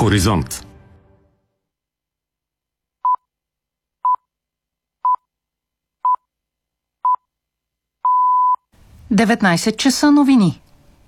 Хоризонт. – 19 часа новини.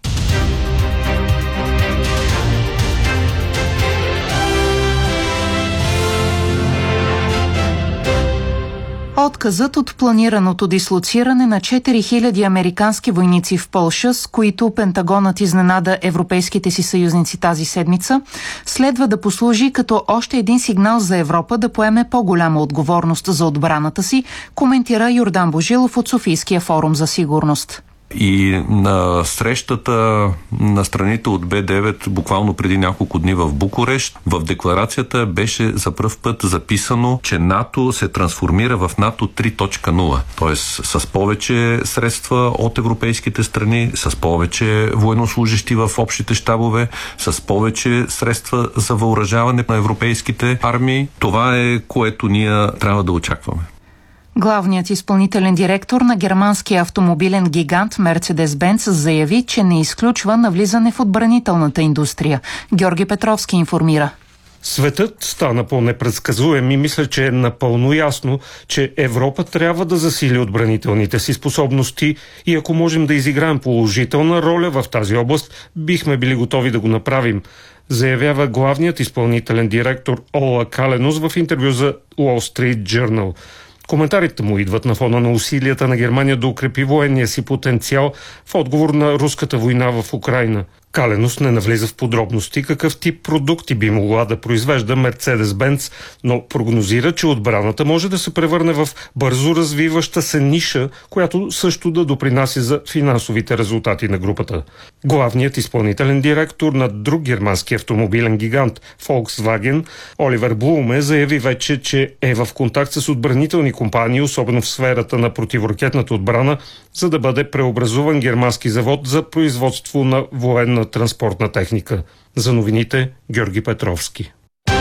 Отказът от планираното дислоциране на 4000 американски войници в Полша, с които Пентагонът изненада европейските си съюзници тази седмица, следва да послужи като още един сигнал за Европа да поеме по-голяма отговорност за отбраната си, коментира Йордан Божилов от Софийския форум за сигурност. И на срещата на страните от Б9, буквално преди няколко дни в Букурещ, в декларацията беше за пръв път записано, че НАТО се трансформира в НАТО 3.0. Т.е. с повече средства от европейските страни, с повече военнослужещи в общите щабове, с повече средства за въоръжаване на европейските армии. Това е, което ние трябва да очакваме. Главният изпълнителен директор на германския автомобилен гигант Мерцедес-Бенц заяви, че не изключва навлизане в отбранителната индустрия. Георги Петровски информира. Светът стана по-непредсказуем и мисля, че е напълно ясно, че Европа трябва да засили отбранителните си способности и ако можем да изиграем положителна роля в тази област, бихме били готови да го направим, заявява главният изпълнителен директор Ола Каленус в интервю за Wall Street Journal. Коментарите му идват на фона на усилията на Германия да укрепи военния си потенциал в отговор на руската война в Украйна. Каленус не навлиза в подробности какъв тип продукти би могла да произвежда Мерцедес-Бенц, но прогнозира, че отбраната може да се превърне в бързо развиваща се ниша, която също да допринася за финансовите резултати на групата. Главният изпълнителен директор на друг германски автомобилен гигант Volkswagen, Оливер Блуме, заяви вече, че е в контакт с отбранителни компании, особено в сферата на противоракетната отбрана, за да бъде преобразуван германски завод за производство на военна транспортна техника. За новините Георги Петровски.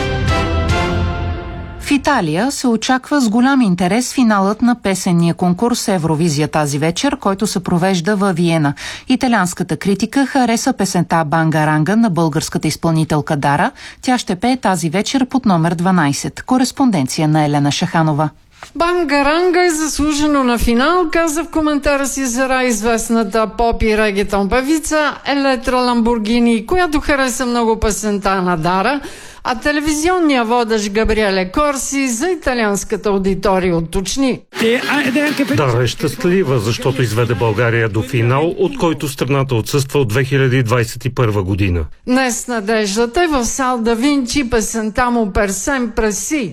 В Италия се очаква с голям интерес финалът на песенния конкурс Евровизия тази вечер, който се провежда във Виена. Италианската критика хареса песента Бангаранга на българската изпълнителка Дара. Тя ще пее тази вечер под номер 12. Кореспонденция на Елена Шаханова. Бангаранга е заслужено на финал, каза в коментара си Зара известната поп и регетон певица Елетра Ламбургини, която хареса много песента на Дара, а телевизионният водещ Габриеле Корси за италианската аудитория уточни. Дара е щастлива, защото изведе България до финал, от който страната отсъства от 2021 година. Днес надеждата е в Сал да Винчи, песента му «Per sempre sì».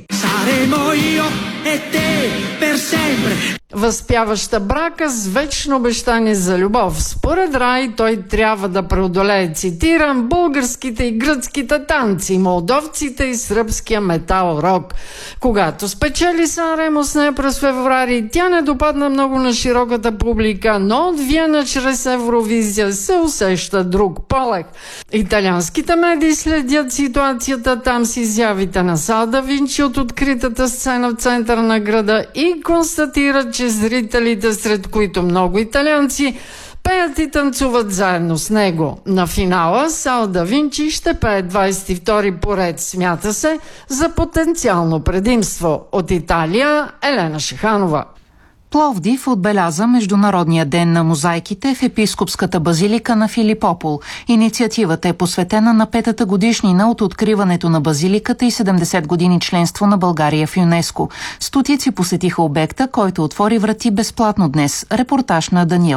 Възпяваща брака с вечно обещание за любов. Според Рай той трябва да преодолее, цитирам, българските и гръцките танци, молдовците и сръбския метал-рок. Когато спечели Санремо с нея през февруари, тя не допадна много на широката публика, но от Виена чрез Евровизия се усеща друг полех. Италианските медии следят ситуацията там с изявите на Сал да Винчи от откритата сцена в центъра на града и констатират, че зрителите, сред които много италианци, пеят и танцуват заедно с него. На финала Сал да Винчи ще пее 22-ри поред, смята се, за потенциално предимство. От Италия Елена Шаханова. Пловдив отбеляза Международния ден на мозайките в епископската базилика на Филипопол. Инициативата е посветена на 5-та годишнина от откриването на базиликата и 70 години членство на България в ЮНЕСКО. Стотици посетиха обекта, който отвори врати безплатно днес. Репортаж на Даниел